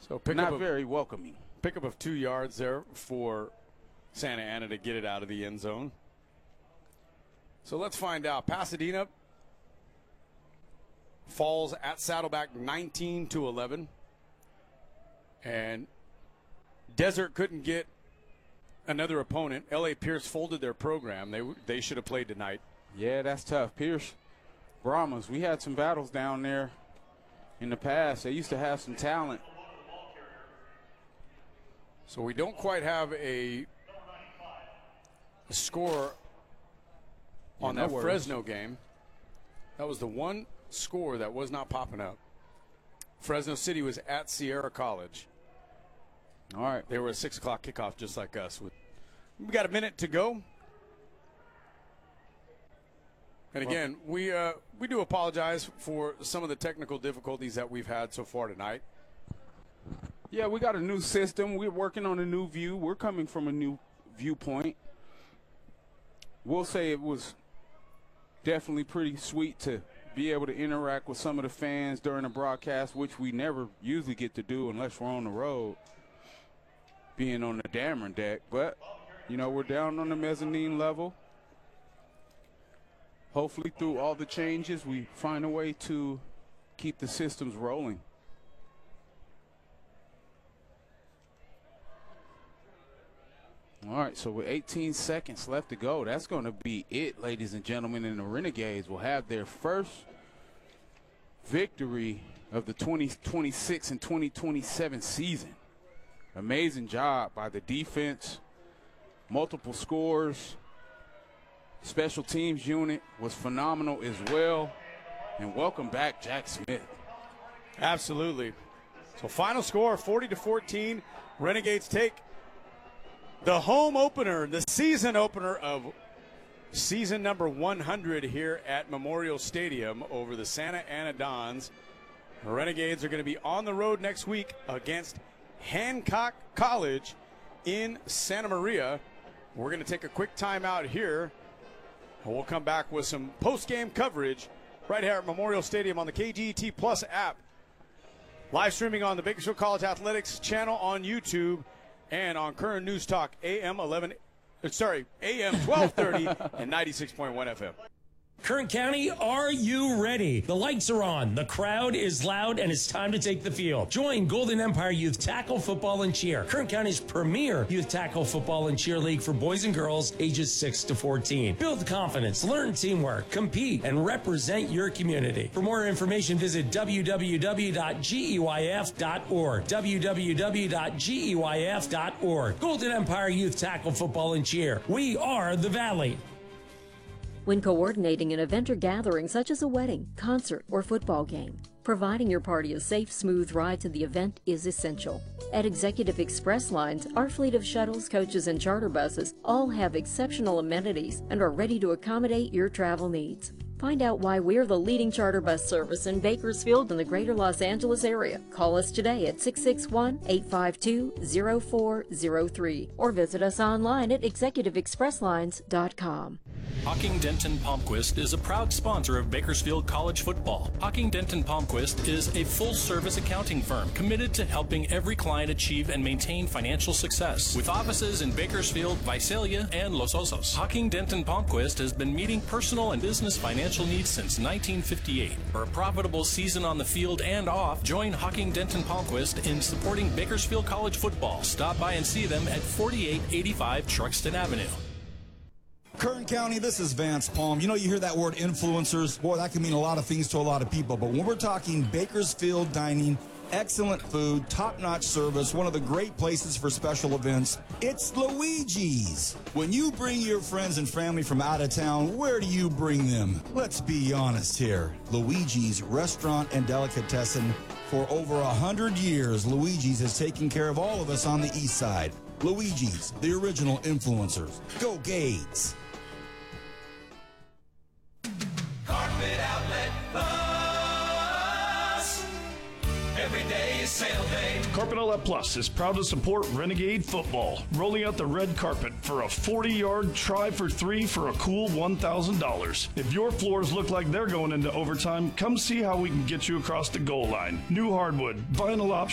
So not very welcoming. Pickup of 2 yards there for Santa Ana to get it out of the end zone. So let's find out. Pasadena falls at Saddleback 19-11. And Desert couldn't get another opponent. L.A. Pierce folded their program. They should have played tonight. Yeah, that's tough. Pierce, Brahmas, we had some battles down there in the past. They used to have some talent. So we don't quite have a score on that Fresno game. That was the one score that was not popping up. Fresno City was at Sierra College. All right. They were a 6 o'clock kickoff just like us. We got a minute to go. And again, we do apologize for some of the technical difficulties that we've had so far tonight. Yeah, we got a new system. We're working on a new view. We're coming from a new viewpoint. We'll say it was definitely pretty sweet to be able to interact with some of the fans during the broadcast, which we never usually get to do unless we're on the road, being on the Dameron deck. But, you know, we're down on the mezzanine level. Hopefully through all the changes, we find a way to keep the systems rolling. All right, so with 18 seconds left to go, that's going to be it, ladies and gentlemen, and the Renegades will have their first victory of the 2026 and 2027 season. Amazing job by the defense, multiple scores. Special teams unit was phenomenal as well. And welcome back, Jack Smith. Absolutely. So final score, 40-14. Renegades take the home opener, the season opener of season number 100 here at Memorial Stadium over the Santa Ana Dons. The Renegades are going to be on the road next week against Hancock College in Santa Maria. We're going to take a quick timeout here. And we'll come back with some post-game coverage right here at Memorial Stadium on the KGET Plus app. Live streaming on the Bakersfield College Athletics channel on YouTube and on Current News Talk AM 1230 and 96.1 FM. Kern County, are you ready? The lights are on, the crowd is loud, and it's time to take the field. Join Golden Empire Youth Tackle Football and Cheer, Kern County's premier youth tackle football and cheer league for boys and girls ages 6 to 14. Build confidence, learn teamwork, compete, and represent your community. For more information, visit www.geyf.org, www.geyf.org. Golden Empire Youth Tackle Football and Cheer. We are the Valley. When coordinating an event or gathering such as a wedding, concert, or football game, providing your party a safe, smooth ride to the event is essential. At Executive Express Lines, our fleet of shuttles, coaches, and charter buses all have exceptional amenities and are ready to accommodate your travel needs. Find out why we're the leading charter bus service in Bakersfield and the greater Los Angeles area. Call us today at 661-852-0403 or visit us online at executiveexpresslines.com. Hocking Denton Palmquist is a proud sponsor of Bakersfield College football. Hocking Denton Palmquist is a full-service accounting firm committed to helping every client achieve and maintain financial success. With offices in Bakersfield, Visalia, and Los Osos, Hocking Denton Palmquist has been meeting personal and business financial needs since 1958. For a profitable season on the field and off, join Hocking Denton Palmquist in supporting Bakersfield College football. Stop by and see them at 4885 Truxton Avenue. Kern County, this is Vance Palm. You know, you hear that word influencers. Boy, that can mean a lot of things to a lot of people. But when we're talking Bakersfield dining, excellent food, top-notch service, one of the great places for special events, it's Luigi's. When you bring your friends and family from out of town, where do you bring them? Let's be honest here. Luigi's Restaurant and Delicatessen. For over 100 years, Luigi's has taken care of all of us on the east side. Luigi's, the original influencers. Go Gades! Carpet Outlet Plus. Every day is sale day. Carpet Outlet Plus is proud to support Renegade football, rolling out the red carpet for a 40-yard try for three for a cool $1,000. If your floors look like they're going into overtime, come see how we can get you across the goal line. New hardwood, vinyl option.